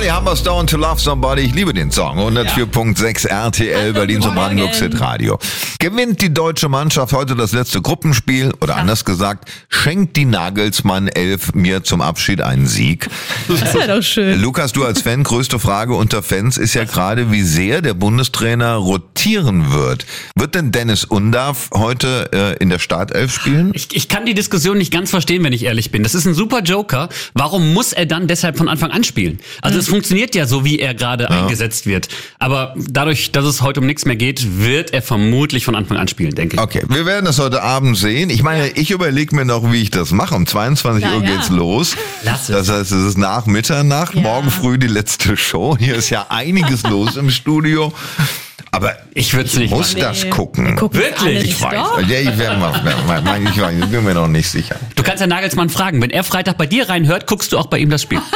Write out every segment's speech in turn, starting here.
Molly Humberstone, To Love Somebody, ich liebe den Song. 104.6 RTL, Berlin so Brandenburg Radio. Gewinnt die deutsche Mannschaft heute das letzte Gruppenspiel? Oder anders gesagt, schenkt die Nagelsmann 11 mir zum Abschied einen Sieg? Das wäre doch schön. Lukas, du als Fan, größte Frage unter Fans ist ja gerade, wie sehr der Bundestrainer rotieren wird. Wird denn Dennis Undav heute in der Startelf spielen? Ich kann die Diskussion nicht ganz verstehen, wenn ich ehrlich bin. Das ist ein super Joker. Warum muss er dann deshalb von Anfang an spielen? Also es funktioniert ja so, wie er gerade eingesetzt wird. Aber dadurch, dass es heute um nichts mehr geht, wird er vermutlich von Anfang an spielen, denke ich. Okay, wir werden das heute Abend sehen. Ich meine, ich überlege mir noch, wie ich das mache. Um 22 Uhr geht's los. Lass es. Das heißt, es ist nach Mitternacht, morgen früh die letzte Show. Hier ist ja einiges los im Studio. Aber ich muss das gucken. Wirklich? Ich weiß. Ja, ich bin mir noch nicht sicher. Du kannst ja Nagelsmann fragen. Wenn er Freitag bei dir reinhört, guckst du auch bei ihm das Spiel.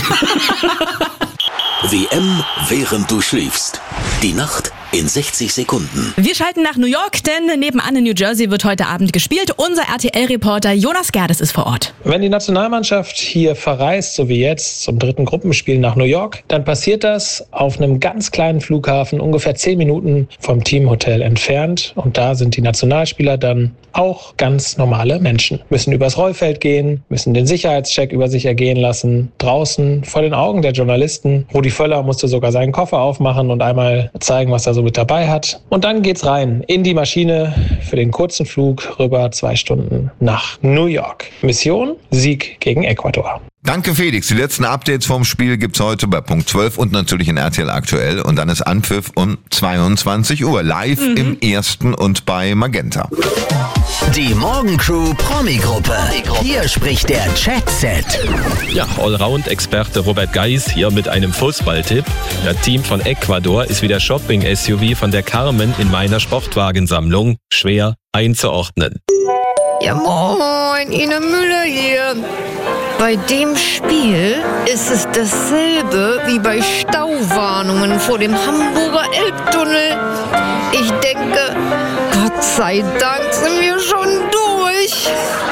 WM, während du schläfst. Die Nacht in 60 Sekunden. Wir schalten nach New York, denn nebenan in New Jersey wird heute Abend gespielt. Unser RTL-Reporter Jonas Gerdes ist vor Ort. Wenn die Nationalmannschaft hier verreist, so wie jetzt zum dritten Gruppenspiel nach New York, dann passiert das auf einem ganz kleinen Flughafen, ungefähr 10 Minuten vom Teamhotel entfernt. Und da sind die Nationalspieler dann auch ganz normale Menschen. Müssen übers Rollfeld gehen, müssen den Sicherheitscheck über sich ergehen lassen. Draußen vor den Augen der Journalisten. Rudi Völler musste sogar seinen Koffer aufmachen und einmal zeigen, was er so mit dabei hat. Und dann geht's rein in die Maschine für den kurzen Flug rüber 2 Stunden nach New York. Mission: Sieg gegen Ecuador. Danke Felix. Die letzten Updates vom Spiel gibt's heute bei Punkt 12 und natürlich in RTL aktuell. Und dann ist Anpfiff um 22 Uhr live im Ersten und bei Magenta. Die Morgencrew Promi-Gruppe. Hier spricht der Chat-Set. Ja, Allround-Experte Robert Geis hier mit einem Fußballtipp. Das Team von Ecuador ist wie der Shopping-SUV von der Carmen in meiner Sportwagensammlung schwer einzuordnen. Ja moin, Ine Müller hier. Bei dem Spiel ist es dasselbe wie bei Stauwarnungen vor dem Hamburger Elbtunnel. Ich denke, Gott sei Dank sind wir schon durch.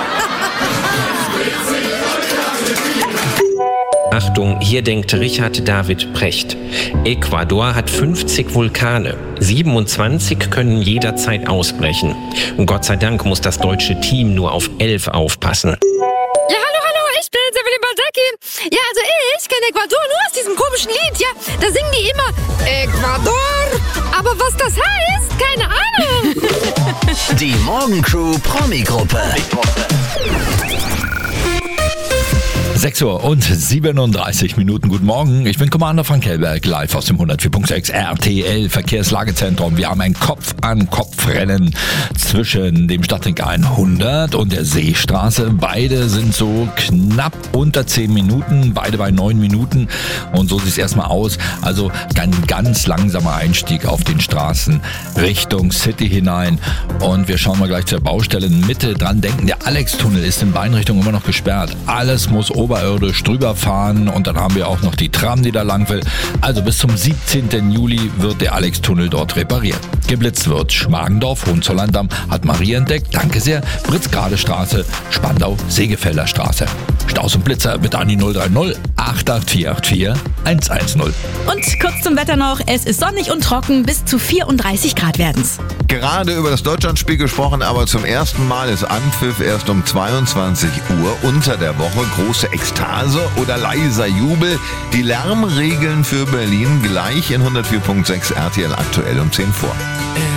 Achtung, hier denkt Richard David Precht. Ecuador hat 50 Vulkane. 27 können jederzeit ausbrechen. Und Gott sei Dank muss das deutsche Team nur auf 11 aufpassen. Ja, hallo, ich bin Evelyn Baldacki. Ja, also ich kenne Ecuador nur aus diesem komischen Lied, ja. Da singen die immer Ecuador. Aber was das heißt, keine Ahnung. Die Morgencrew Promi-Gruppe. 6 Uhr und 37 Minuten. Guten Morgen, ich bin Commander Frank Hellberg, live aus dem 104.6 RTL Verkehrslagezentrum. Wir haben ein Kopf-an-Kopf-Rennen zwischen dem Stadtring 100 und der Seestraße. Beide sind so knapp unter 10 Minuten, beide bei 9 Minuten. Und so sieht es erstmal aus. Also ein ganz langsamer Einstieg auf den Straßen Richtung City hinein. Und wir schauen mal gleich zur Baustelle Mitte dran denken. Der Alex-Tunnel ist in beiden Richtungen immer noch gesperrt. Alles muss oberirdisch drüber fahren und dann haben wir auch noch die Tram, die da lang will. Also bis zum 17. Juli wird der Alex-Tunnel dort repariert. Geblitzt wird Schmargendorf, Hohenzollern-Damm, hat Marie entdeckt, danke sehr, Fritz-Grade-Straße, Spandau, Segefelder Straße. Staus und Blitzer bitte an die 030 88484 110. Und kurz zum Wetter noch, es ist sonnig und trocken, bis zu 34 Grad werden's. Gerade über das Deutschlandspiel gesprochen, aber zum ersten Mal ist Anpfiff erst um 22 Uhr unter der Woche. Große Ekstase oder leiser Jubel. Die Lärmregeln für Berlin gleich in 104.6 RTL aktuell um 10 vor.